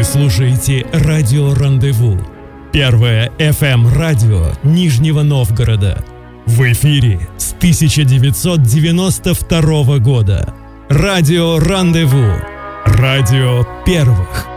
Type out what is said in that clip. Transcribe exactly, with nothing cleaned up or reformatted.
слушаете радио «Рандеву», первое эф эм-радио Нижнего Новгорода. В эфире с тысяча девятьсот девяносто второго года. Радио «Рандеву», радио первых.